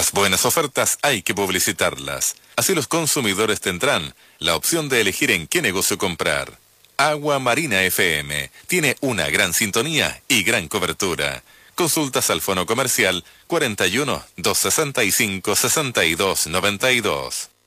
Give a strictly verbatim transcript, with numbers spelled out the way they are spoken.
Las buenas ofertas hay que publicitarlas. Así los consumidores tendrán la opción de elegir en qué negocio comprar. Agua Marina F M tiene una gran sintonía y gran cobertura. Consultas al fono comercial cuarenta y uno, doscientos sesenta y cinco, sesenta y dos noventa y dos.